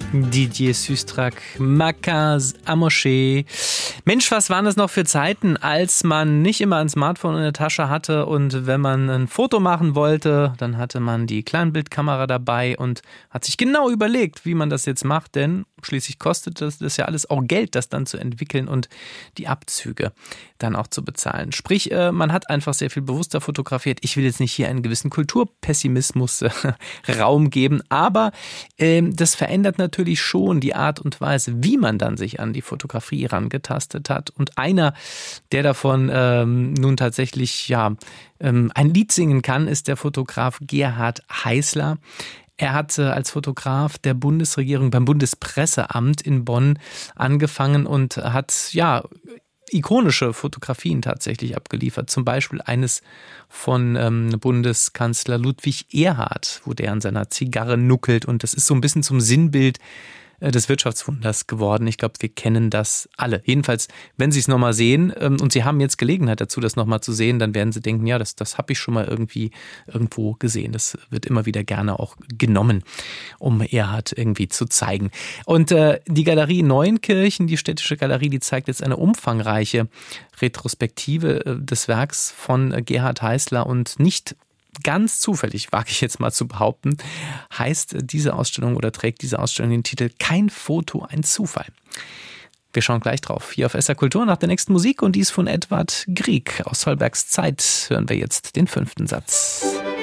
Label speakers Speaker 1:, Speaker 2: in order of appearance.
Speaker 1: Didier Süstrak, Macas Amoché. Mensch, was waren das noch für Zeiten, als man nicht immer ein Smartphone in der Tasche hatte und wenn man ein Foto machen wollte, dann hatte man die Kleinbildkamera dabei und hat sich genau überlegt, wie man das jetzt macht, denn schließlich kostet das ja alles auch Geld, das dann zu entwickeln und die Abzüge dann auch zu bezahlen. Sprich, man hat einfach sehr viel bewusster fotografiert. Ich will jetzt nicht hier einen gewissen Kulturpessimismus Raum geben, aber das verändert natürlich schon die Art und Weise, wie man dann sich an die Fotografie herangetastet hat. Und einer, der davon nun tatsächlich ein Lied singen kann, ist der Fotograf Gerhard Heißler. Er hat als Fotograf der Bundesregierung beim Bundespresseamt in Bonn angefangen und hat ikonische Fotografien tatsächlich abgeliefert. Zum Beispiel eines von Bundeskanzler Ludwig Erhard, wo der an seiner Zigarre nuckelt. Und das ist so ein bisschen zum Sinnbild des Wirtschaftswunders geworden. Ich glaube, wir kennen das alle. Jedenfalls, wenn Sie es nochmal sehen und Sie haben jetzt Gelegenheit dazu, das nochmal zu sehen, dann werden Sie denken, ja, das habe ich schon mal irgendwo gesehen. Das wird immer wieder gerne auch genommen, um Erhard irgendwie zu zeigen. Und die Galerie Neuenkirchen, die städtische Galerie, die zeigt jetzt eine umfangreiche Retrospektive des Werks von Gerhard Heißler und nicht ganz zufällig, wage ich jetzt mal zu behaupten, heißt diese Ausstellung oder trägt diese Ausstellung den Titel Kein Foto, ein Zufall. Wir schauen gleich drauf. Hier auf SR Kultur nach der nächsten Musik und die ist von Edward Grieg. Aus Zollbergs Zeit hören wir jetzt den 5. Satz.